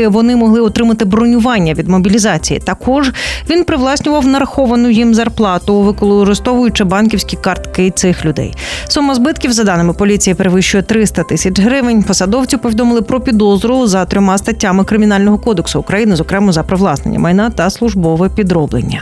аби вони могли отримати бронювання від мобілізації. Також він привласнював нараховану їм зарплату, використовуючи банківські картки цих людей. Сума збитків, за даними поліції, перевищує 300 тисяч гривень. Посадовцю повідомили про підозру за 3 статтями Кримінального кодексу України, зокрема за привласнення майна та службове підроблення.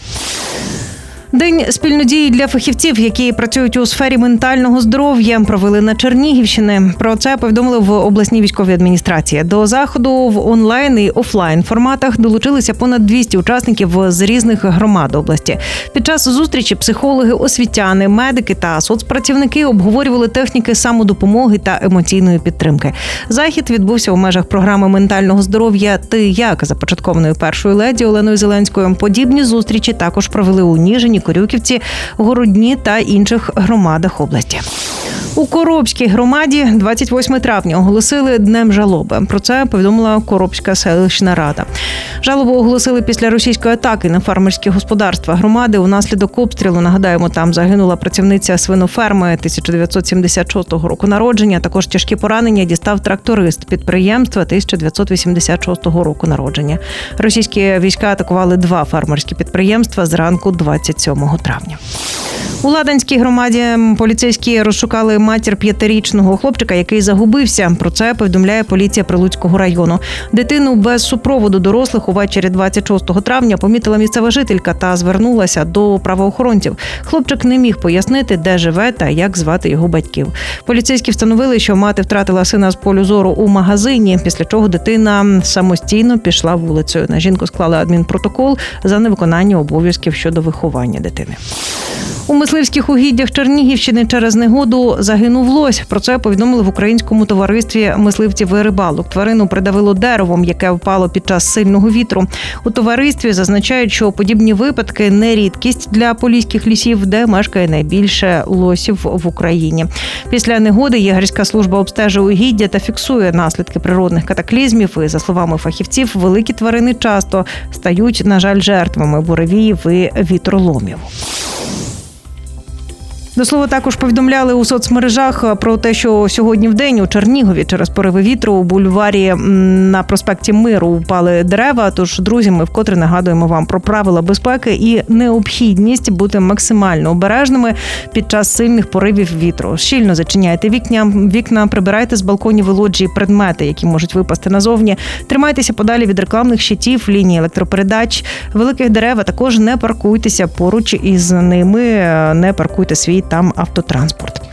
День спільнодії для фахівців, які працюють у сфері ментального здоров'я, провели на Чернігівщині. Про це повідомили в обласній військовій адміністрації. До заходу в онлайн і офлайн форматах долучилися понад 200 учасників з різних громад області. Під час зустрічі психологи, освітяни, медики та соцпрацівники обговорювали техніки самодопомоги та емоційної підтримки. Захід відбувся у межах програми ментального здоров'я «Ти як?», започаткованої першою леді Оленою Зеленською. Подібні зустрічі також провели у Ніжині, Корюківці, Городні та інших громадах області. У Коробській громаді 28 травня оголосили Днем жалоби. Про це повідомила Коробська селищна рада. Жалобу оголосили після російської атаки на фермерські господарства громади. Унаслідок обстрілу, нагадаємо, там загинула працівниця свиноферми 1976 року народження. Також тяжкі поранення дістав тракторист підприємства 1986 року народження. Російські війська атакували 2 фермерські підприємства зранку 27 травня. У Ладанській громаді поліцейські розшукали матір 5-річного хлопчика, який загубився. Про це повідомляє поліція Прилуцького району. Дитину без супроводу дорослих увечері 26 травня помітила місцева жителька та звернулася до правоохоронців. Хлопчик не міг пояснити, де живе та як звати його батьків. Поліцейські встановили, що мати втратила сина з полю зору у магазині, після чого дитина самостійно пішла вулицею. На жінку склали адмінпротокол за невиконання обов'язків щодо виховання дитини. У мисливських угіддях Чернігівщини через негоду загинув лось. Про це повідомили в Українському товаристві мисливців і рибалок. Тварину придавило деревом, яке впало під час сильного вітру. У товаристві зазначають, що подібні випадки не рідкість для поліських лісів, де мешкає найбільше лосів в Україні. Після негоди єгерська служба обстежує угіддя та фіксує наслідки природних катаклізмів. І, за словами фахівців, великі тварини часто стають, на жаль, жертвами буревіїв і вітроломів. До слова, також повідомляли у соцмережах про те, що сьогодні в день у Чернігові через пориви вітру у бульварі на проспекті Миру упали дерева. Тож, друзі, ми вкотре нагадуємо вам про правила безпеки і необхідність бути максимально обережними під час сильних поривів вітру. Щільно зачиняйте вікна, прибирайте з балконів і лоджії предмети, які можуть випасти назовні. Тримайтеся подалі від рекламних щитів, ліній електропередач, великих дерев, а також не паркуйтеся поруч із ними, не паркуйте свій там автотранспорт.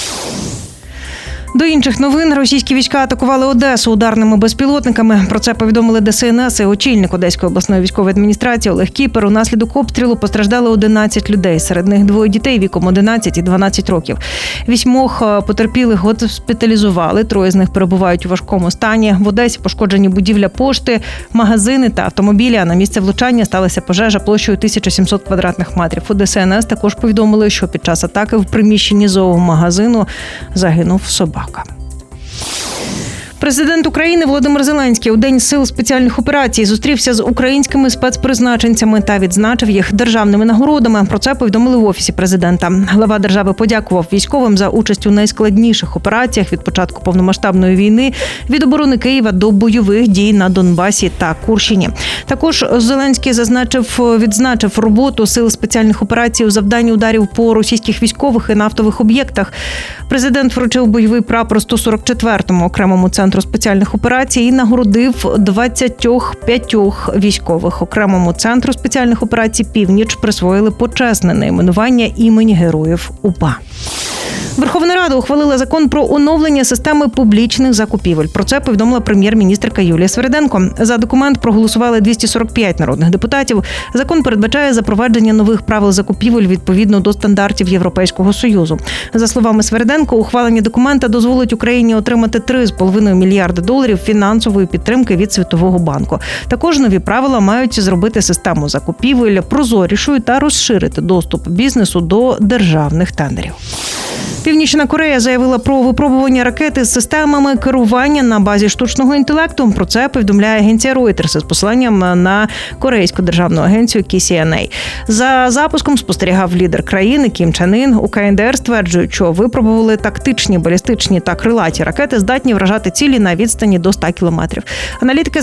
До інших новин. Російські війська атакували Одесу ударними безпілотниками. Про це повідомили ДСНС і очільник Одеської обласної військової адміністрації Олег Кіпер. Унаслідок обстрілу постраждали 11 людей. Серед них 2 дітей віком 11 і 12 років. 8 потерпілих госпіталізували. 3 з них перебувають у важкому стані. В Одесі пошкоджені будівля пошти, магазини та автомобілі. А на місце влучання сталася пожежа площею 1700 квадратних метрів. У ДСНС також повідомили, що під час атаки в приміщенні зоомагазину загинув собака. Президент України Володимир Зеленський у День сил спеціальних операцій зустрівся з українськими спецпризначенцями та відзначив їх державними нагородами. Про це повідомили в Офісі президента. Глава держави подякував військовим за участь у найскладніших операціях від початку повномасштабної війни, від оборони Києва до бойових дій на Донбасі та Курщині. Також Зеленський відзначив роботу сил спеціальних операцій у завданні ударів по російських військових і нафтових об'єктах. Президент вручив бойовий прапор 144-му окремому центру спеціальних операцій і нагородив 25 військових. Окремому центру спеціальних операцій «Північ» присвоїли почесне найменування імені героїв УПА. Верховна Рада ухвалила закон про оновлення системи публічних закупівель. Про це повідомила прем'єр-міністерка Юлія Свериденко. За документ проголосували 245 народних депутатів. Закон передбачає запровадження нових правил закупівель відповідно до стандартів Європейського Союзу. За словами Свериденко, ухвалення документа дозволить Україні отримати $3,5 мільярди фінансової підтримки від Світового банку. Також нові правила мають зробити систему закупівель прозорішою та розширити доступ бізнесу до державних тендерів. Північна Корея заявила про випробування ракети з системами керування на базі штучного інтелекту. Про це повідомляє агенція Reuters із посиланням на корейську державну агенцію KCNA. За запуском спостерігав лідер країни Кім Чен Ін. У КНДР стверджують, що випробували тактичні, балістичні та крилаті ракети, здатні вражати цілі на відстані до 100 кілометрів. Аналітики